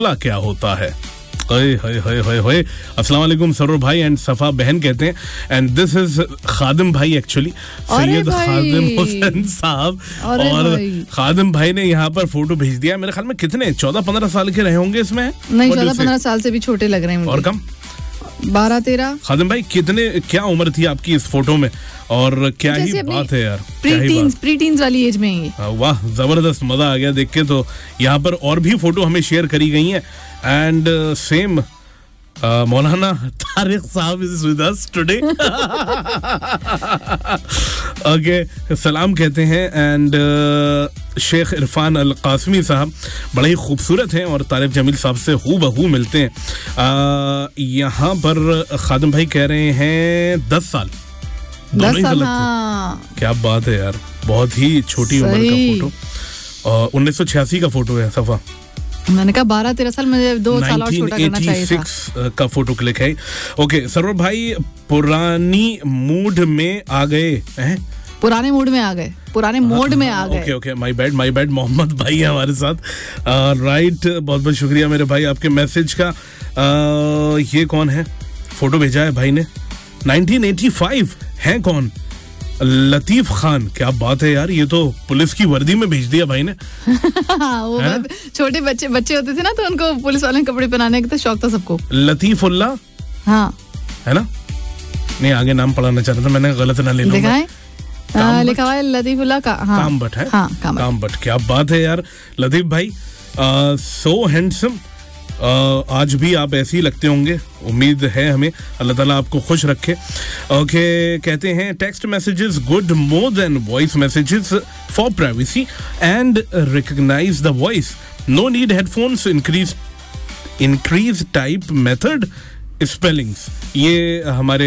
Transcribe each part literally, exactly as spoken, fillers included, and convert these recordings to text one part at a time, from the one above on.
क्या होता है? हाय हाय हाय हाय हाय। अस्सलाम वालेकुम सरोर भाई एंड सफा बहन कहते हैं, एंड दिस इज खादिम भाई एक्चुअली, सैयद खादिम हुसैन साहब। और खादिम भाई ने यहाँ पर फोटो भेज दिया। मेरे ख्याल में कितने चौदह पंद्रह साल के रहे होंगे इसमें? नहीं, चौदह पंद्रह साल से भी छोटे लग रहे हैं मुझे। और कम? बारह तेरह। खादिम भाई कितने, क्या उम्र थी आपकी इस फोटो में? और क्या ही बात है यार, प्री टीन्स प्री टीन्स वाली एज में ही। वाह, जबरदस्त, मजा आ गया देख के। तो यहाँ पर और भी फोटो हमें शेयर करी गई हैं, एंड सेम मौलाना तारिक साहब is with us today. Okay, सलाम कहते हैं। एंड शेख इरफान अल कासमी साहब बड़े ही खूबसूरत हैं और तारिक जमील साहब से हूबहू मिलते हैं। uh, यहाँ पर खादिम भाई कह रहे हैं दस साल। दस साल, हाँ। क्या बात है यार, बहुत ही छोटी उम्र का फोटो। उन्नीस सौ छियासी का फोटो है सफा। मैंने कहा बारह तेरह साल, मुझे दो साल और छोटा करना चाहिए था। उन्नीस सौ छियासी का फोटो क्लिक है। ओके सरवर भाई, पुरानी मूड में आ गए हैं? पुराने मूड में आ गए, पुराने मोड में आ गए। Okay okay, my bad my bad. Mohammad भाई है हमारे साथ। राइट, बहुत बहुत शुक्रिया मेरे भाई आपके मैसेज का। uh, ये कौन है? फोटो भेजा है भाई ने। नाइनटीन एटी फाइव है कौन? लतीफ खान। क्या बात है यार, ये तो पुलिस की वर्दी में भेज दिया भाई ने। वो छोटे बच्चे बच्चे होते थे ना, तो उनको पुलिस वाले कपड़े पहनाने का शौक था सबको। लतीफुल्लाह, हाँ है ना? नहीं, आगे नाम पढ़ाना चाहता था मैंने, गलत ना ले लूं। लिखा हुआ है लतीफुल्लाह का, हाँ, कामबट है। हाँ, कामबट। कामबट। क्या बात है यार लतीफ भाई, सो हैंडसम। Uh, आज भी आप ऐसे ही लगते होंगे, उम्मीद है हमें। अल्लाह ताला आपको खुश रखे। ओके, कहते हैं text messages good more than voice messages for privacy and recognise the voice. No need headphones, increase increase type method spellings. ये हमारे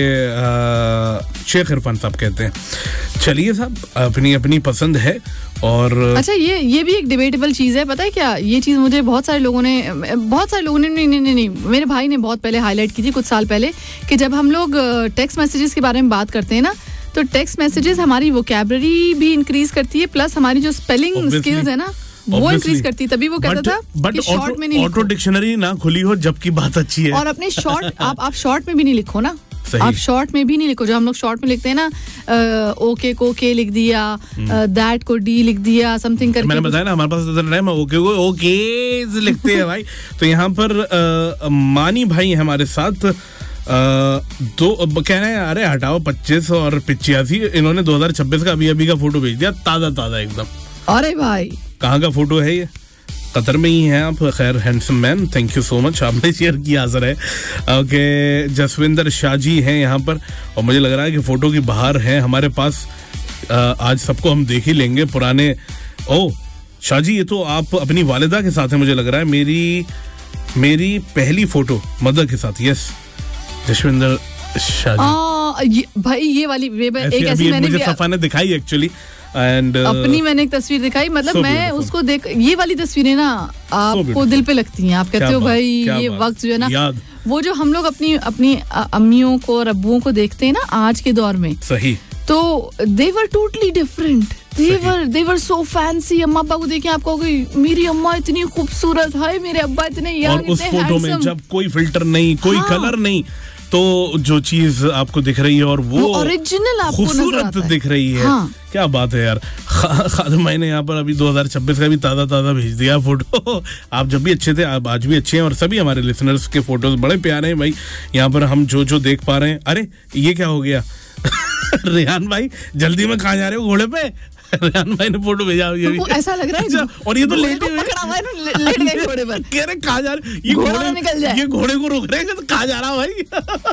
शेख इरफान साहब कहते हैं। चलिए साहब, अपनी अपनी पसंद है। और अच्छा, ये ये भी एक डिबेटेबल चीज है, पता है क्या? ये चीज मुझे बहुत सारे लोगों ने बहुत सारे लोगों ने नहीं नहीं नहीं, नहीं मेरे भाई ने बहुत पहले हाईलाइट की थी, कुछ साल पहले, कि जब हम लोग टेक्स्ट मैसेजेस के बारे में बात करते हैं ना, तो टेक्स्ट मैसेजेस हमारी वोकैबुलरी भी इंक्रीज करती है, प्लस हमारी जो स्पेलिंग स्किल्स है ना वो इंक्रीज करती है। तभी वो कहता था कि शॉर्ट में नहीं, ऑटो डिक्शनरी ना खुली हो जबकि बात अच्छी है। और अपने शॉर्ट आप आप शॉर्ट में भी नहीं लिखो ना, आप शॉर्ट में भी नहीं लिखो। जो हम लोग शॉर्ट में लिखते हैं ना, ओके को के लिख दिया, दैट को डी लिख दिया, समथिंग करके। मैंने बताया ना, हमारे पास टाइम ओके को ओके लिखते हैं भाई। तो यहाँ पर आ, मानी भाई है हमारे साथ। दो कह रहे हैं अरे हटाओ पच्चीस और पिचासी। इन्होंने दो हजार छब्बीस का अभी अभी का फोटो भेज दिया, ताजा ताजा एकदम। अरे भाई, कहाँ का फोटो है ये? कतर में ही हैं आप। खैर, handsome man, thank you so much, आपने शेयर किया हाजिर है। ओके, जसविंदर शाह जी हैं यहाँ पर, और मुझे लग रहा है कि फोटो की बाहर है हमारे पास। आ, आज सबको हम देख ही लेंगे पुराने। ओ शाह जी, ये तो आप अपनी वालिदा के साथ है मुझे लग रहा है। मेरी मेरी पहली फोटो मदर के साथ। यस, जसविंदर शाह जी। ये, भाई ये वाली वे एक ऐसी, ऐसी मैंने मुझे सफा ने दिखाई एक्चुअली। एंड uh, अपनी मैंने एक तस्वीर दिखाई, मतलब मैं उसको देख, ये वाली तस्वीरें ना आपको दिल पे लगती हैं। आप कहते हो भाई ये वक्त जो है ना, वो जो हम लोग अपनी अपनी अम्मियों को और अब्बुओं को देखते हैं ना आज के दौर में, सही, तो दे were totally different. They were they were so fancy. अम्मा अब्बा को देखें, आप कहोगे मेरी अम्मा इतनी खूबसूरत है, मेरे अब्बा इतने यार, और उस फोटो में जब कोई फिल्टर नहीं, कोई कलर नहीं, तो जो चीज आपको दिख रही है और वो ओरिजिनल आपको खूबसूरत दिख रही है। हाँ। क्या बात है यार। खादिम भाई ने यहाँ पर अभी दो हजार छब्बीस का भी ताजा ताजा भेज दिया फोटो। आप जब भी अच्छे थे, आप आज भी अच्छे हैं, और सभी हमारे लिसनर्स के फोटोज बड़े प्यारे हैं भाई। यहाँ पर हम जो जो देख पा रहे हैं। अरे ये क्या हो गया? रेहान भाई जल्दी में कहाँ जा रहे हो घोड़े पे? रेहान भाई ने फोटो भेजा अभी। ऐसा लग रहा है अच्छा, और ये तो लेटे हुए लेट गए घोड़े पर। कह रहे कहाँ जा रहे? ये घोड़े निकल जाए, ये घोड़े को रोक रहे हैं, तो कहाँ जा रहा भाई?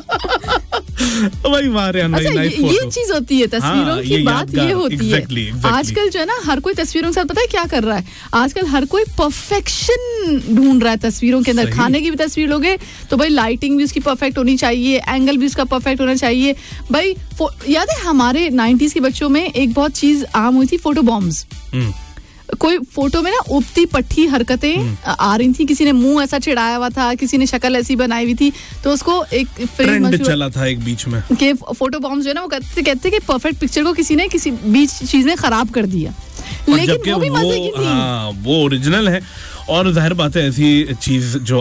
भाई वाह रेहान भाई, नाइस फोटो। ये चीज होती है तस्वीरों की, बात ये होती है। आजकल जो है ना, हर कोई तस्वीरों के साथ पता है क्या कर रहा है? आजकल हर कोई परफेक्शन ढूंढ रहा है तस्वीरों के अंदर। खाने की भी तस्वीर लोगे तो भाई लाइटिंग भी उसकी परफेक्ट होनी चाहिए, एंगल भी उसका परफेक्ट होना चाहिए भाई। याद है हमारे नाइनटीज के बच्चों में एक बहुत चीज आम हुई थी, फोटो बॉम्ब्स। कोई फोटो में ना उबती पट्टी हरकतें आ रही थी, किसी ने मुंह ऐसा चिढ़ाया हुआ था, किसी ने शक्ल ऐसी बनाई हुई थी, तो उसको एक ट्रेंड चला था एक बीच में कि फोटो बॉम्ब्स जो है ना, वो कहते कहते कि परफेक्ट पिक्चर को किसी ने किसी बीच चीज में खराब कर दिया, लेकिन वो भी मजे की थी। हाँ, वो ओरिजिनल है। और जाहिर बात है ऐसी चीज जो